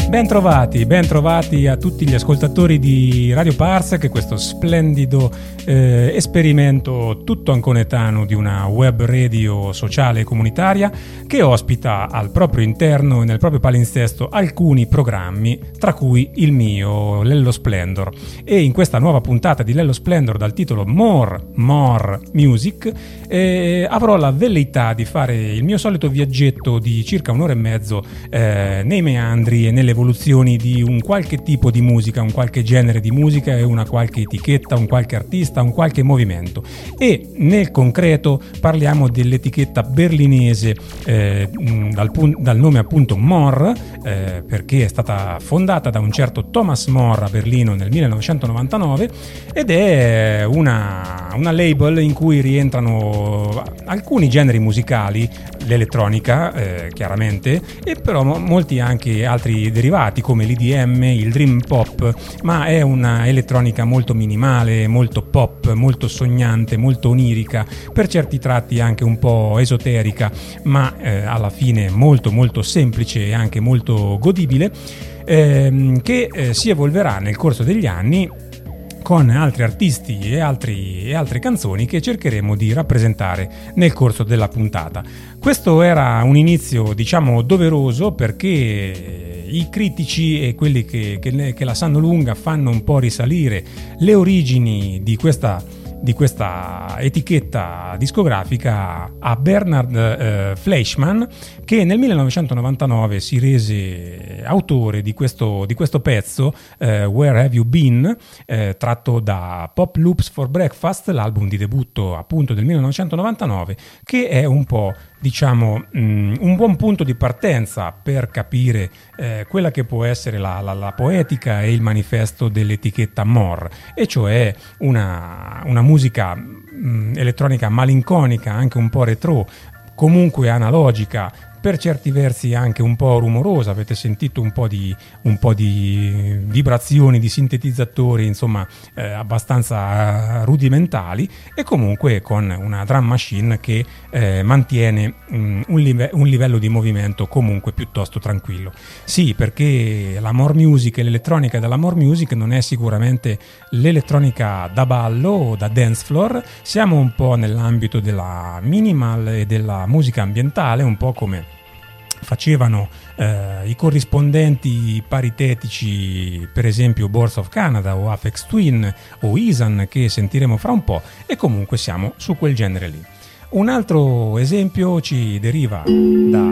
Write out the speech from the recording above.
Ben trovati a tutti gli ascoltatori di Radio Parsec, questo splendido esperimento tutto anconetano di una web radio sociale e comunitaria che ospita al proprio interno e nel proprio palinsesto alcuni programmi, tra cui il mio, Lello Splendor. E in questa nuova puntata di Lello Splendor dal titolo More Music avrò la velleità di fare il mio solito viaggetto di circa un'ora e mezzo nei meandri e nelle evoluzioni di un qualche tipo di musica, un qualche genere di musica e una qualche etichetta, un qualche artista, un qualche movimento. E nel concreto parliamo dell'etichetta berlinese dal nome appunto More, perché è stata fondata da un certo Thomas More a Berlino nel 1999 ed è una label in cui rientrano alcuni generi musicali, l'elettronica chiaramente, e però molti anche altri derivati come l'EDM, il dream pop, ma è una elettronica molto minimale, molto pop, molto sognante, molto onirica, per certi tratti anche un po' esoterica, ma alla fine molto molto semplice e anche molto godibile, che si evolverà nel corso degli anni con altri artisti e altre canzoni che cercheremo di rappresentare nel corso della puntata. Questo era un inizio, diciamo, doveroso, perché i critici e quelli che la sanno lunga fanno un po' risalire le origini di questa etichetta discografica a Bernard Fleischmann, che nel 1999 si rese autore di questo pezzo, Where Have You Been, tratto da Pop Loops for Breakfast, l'album di debutto appunto del 1999, che è un po', diciamo, un buon punto di partenza per capire quella che può essere la poetica e il manifesto dell'etichetta More, e cioè una musica elettronica malinconica, anche un po' retro, comunque analogica, per certi versi anche un po' rumorosa. Avete sentito un po' di vibrazioni di sintetizzatori, insomma, abbastanza rudimentali, e comunque con una drum machine che mantiene un livello di movimento comunque piuttosto tranquillo. Sì, perché la more music e l'elettronica della more music non è sicuramente l'elettronica da ballo o da dance floor, siamo un po' nell'ambito della minimal e della musica ambientale, un po' come facevano i corrispondenti paritetici, per esempio Boards of Canada o Aphex Twin o Isan, che sentiremo fra un po', e comunque siamo su quel genere lì. Un altro esempio ci deriva da